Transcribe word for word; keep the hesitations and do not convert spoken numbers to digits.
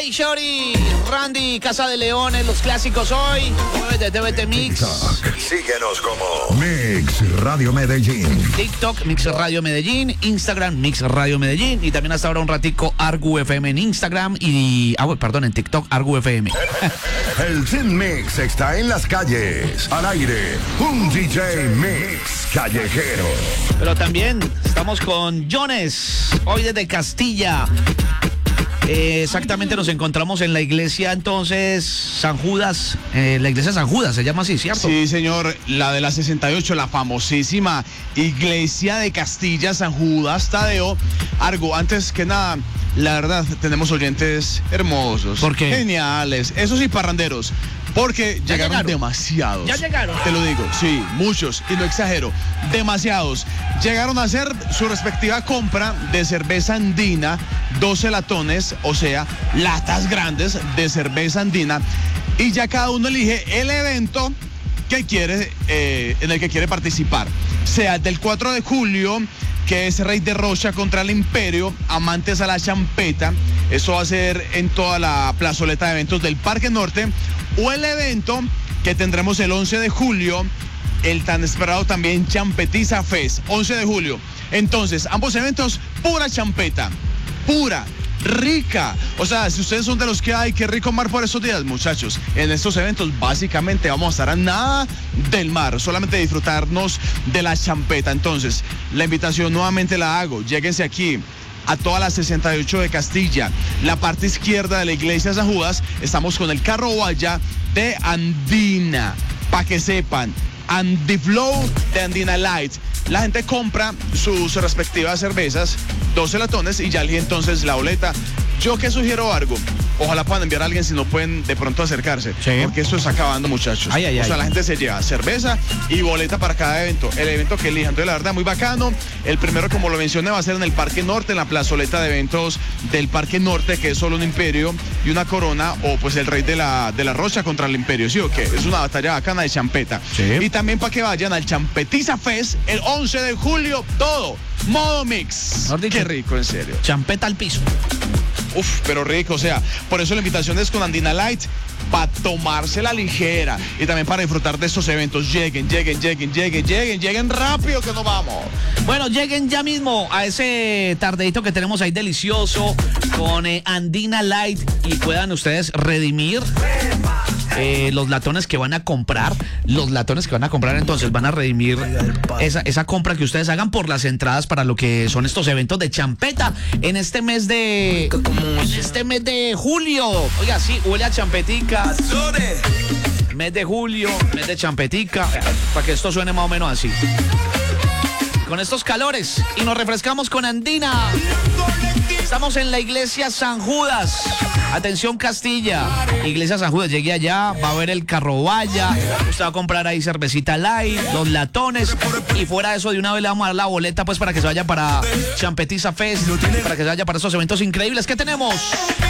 Hey Shorty, Randy, Casa de Leones, los clásicos hoy, jueves de T V T Mix. Síguenos como Mix Radio Medellín. TikTok, Mix Radio Medellín, Instagram, Mix Radio Medellín, y también hasta ahora un ratico Argu F M en Instagram y, ah, perdón, en TikTok, Argu F M. El Sin Mix está en las calles, al aire, un D J Mix callejero. Pero también estamos con Jones, hoy desde Castilla. Eh, exactamente, nos encontramos en la iglesia entonces San Judas, eh, la iglesia San Judas se llama así, ¿cierto? Sí, señor, la de la sesenta y ocho, la famosísima iglesia de Castilla, San Judas Tadeo. Argo, antes que nada, la verdad, tenemos oyentes hermosos. ¿Por qué? Geniales, esos y parranderos. Porque ¿Ya llegaron, llegaron? demasiados. ¿Ya llegaron? Te lo digo, sí, muchos, y no exagero, demasiados. Llegaron a hacer su respectiva compra de cerveza andina, doce latones, o sea, latas grandes de cerveza andina, y ya cada uno elige el evento que quiere, eh, en el que quiere participar. Sea el del cuatro de julio, que es Rey de Rocha contra el Imperio, amantes a la champeta. Eso va a ser en toda la plazoleta de eventos del Parque Norte. O el evento que tendremos el once de julio, el tan esperado también Champetiza Fest, once de julio. Entonces, ambos eventos, pura champeta, pura, rica. O sea, si ustedes son de los que hay, qué rico mar por esos días, muchachos. En estos eventos básicamente vamos a estar a nada del mar, solamente disfrutarnos de la champeta. Entonces, la invitación nuevamente la hago, lléguense aquí a toda la sesenta y ocho de Castilla, la parte izquierda de la iglesia San Judas. Estamos con el carro vaya de Andina, para que sepan, Andiflow de Andina Light. La gente compra sus respectivas cervezas, doce latones, y ya elige entonces la boleta. Yo que sugiero algo, ojalá puedan enviar a alguien si no pueden de pronto acercarse, sí, porque esto está acabando, muchachos. Ay, ay, o sea, ay. la gente se lleva cerveza y boleta para cada evento, el evento que elijan. Entonces, la verdad, muy bacano. El primero, como lo mencioné, va a ser en el Parque Norte, en la plazoleta de eventos del Parque Norte, que es solo un imperio y una corona, o pues el Rey de la, de la Rocha contra el Imperio, ¿sí o qué? Es una batalla bacana de champeta. Sí. Y también para que vayan al Champetiza Fest el once de julio, todo, modo mix. Mejor dicho, qué rico, en serio. champeta al piso. Uf, pero rico, o sea, por eso la invitación es con Andina Light, para tomarse la ligera y también para disfrutar de estos eventos. Lleguen, lleguen, lleguen, lleguen, lleguen, lleguen rápido que nos vamos. Bueno, lleguen ya mismo a ese tardeito que tenemos ahí delicioso con eh, Andina Light y puedan ustedes redimir eh, los latones que van a comprar. Los latones que van a comprar entonces van a redimir esa, esa compra que ustedes hagan por las entradas para lo que son estos eventos de champeta en este mes de en este mes de julio. Oiga, sí, huele a champetica. Mes de julio, mes de champetica, para que esto suene más o menos así. Con estos calores y nos refrescamos con Andina. Estamos en la iglesia San Judas. Atención Castilla, iglesia San Judas, llegué allá, va a ver el carro vaya, usted va a comprar ahí cervecita light, los latones, y fuera de eso de una vez le vamos a dar la boleta pues para que se vaya para Champetiza Fest, para que se vaya para esos eventos increíbles que tenemos.